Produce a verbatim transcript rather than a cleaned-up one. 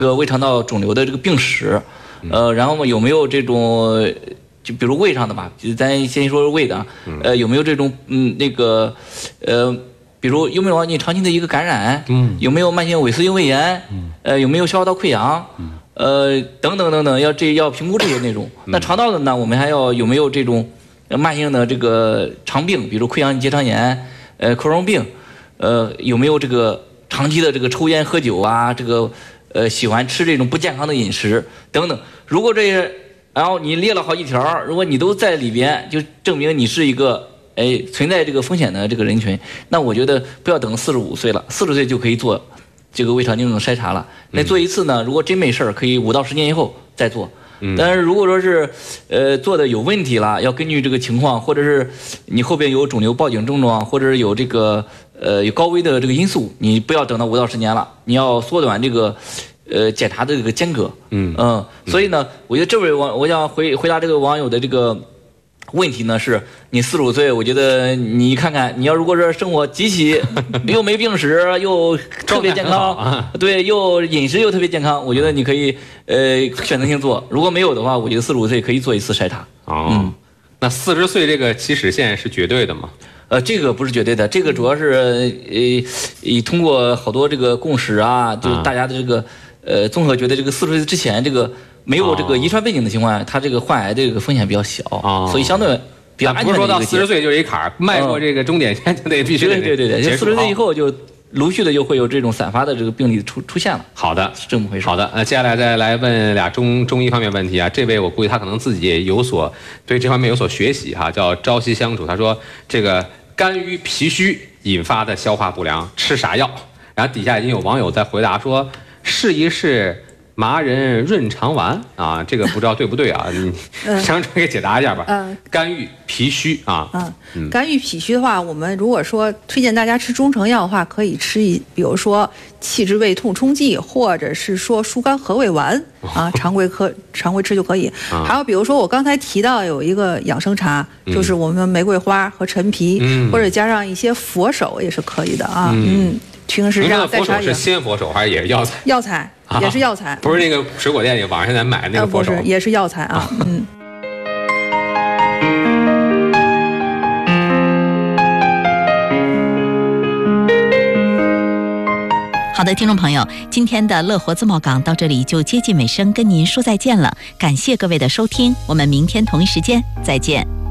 这个胃肠道肿瘤的这个病史，呃，然后嘛有没有这种，就比如胃上的吧，咱先说胃的，呃，有没有这种嗯那个，呃，比如有没有你长期的一个感染，嗯，有没有慢性萎缩性胃炎，嗯，呃，有没有消化道溃疡，嗯，呃，等等等等，要这要评估这些内容。那肠道的呢，我们还要有没有这种慢性的这个肠病，比如溃疡性结肠炎，呃，克隆病，呃，有没有这个长期的这个抽烟喝酒啊，这个。呃，喜欢吃这种不健康的饮食等等，如果这些，然后你列了好几条，如果你都在里边，就证明你是一个哎存在这个风险的这个人群，那我觉得不要等四十五岁了，四十岁就可以做这个胃肠镜的筛查了。那做一次呢，如果真没事儿，可以五到十年以后再做。但是如果说是呃做的有问题了，要根据这个情况，或者是你后边有肿瘤报警症状，或者是有这个呃有高危的这个因素，你不要等到五到十年了，你要缩短这个呃检查的这个间隔。嗯嗯，所以呢，我觉得这位网我想回回答这个网友的这个问题呢，是你四十五岁，我觉得你看看，你要如果是生活极其又没病史，又特别健康，啊、对，又饮食又特别健康，我觉得你可以呃选择性做。如果没有的话，我觉得四十五岁可以做一次筛查。 哦，嗯，那四十岁这个起始线是绝对的吗？ 呃，这个不是绝对的，这个主要是呃，通过好多这个共识啊，就大家的这个呃综合觉得这个四十岁之前这个。没有这个遗传背景的情况下，他这个患癌这个风险比较小，哦、所以相对比较安全的一个。 不是说到四十岁就是一坎儿，迈过这个终点线就得必须得。 对对对对，四十岁以后就陆续的就会有这种散发的这个病例出出现了。 好的， 是这么回事。 好的，呃，接下来再来问俩中中医方面问题啊。这位我估计他可能自己也有所对这方面有所学习哈，叫朝夕相处。他说这个肝郁脾虚引发的消化不良，吃啥药？然后底下已经有网友在回答说，试一试。麻仁润肠丸啊，这个不知道对不对啊？你张主任给解答一下吧。嗯，肝郁脾虚啊。 嗯，肝郁脾虚的话，我们如果说推荐大家吃中成药的话，可以吃一，比如说气滞胃痛冲剂，或者是说疏肝和胃丸啊，常规科常规吃就可以。还有比如说我刚才提到有一个养生茶，就是我们玫瑰花和陈皮，或者加上一些佛手也是可以的啊。嗯，平时这样佛手是鲜佛手还是也是药材？ 药材。也是药材， 不是那个水果店里网上咱买那个佛手， 呃、不是，也是药材啊。嗯。 好的，听众朋友，今天的乐活自贸港到这里就接近尾声，跟您说再见了。感谢各位的收听，我们明天同一时间再见。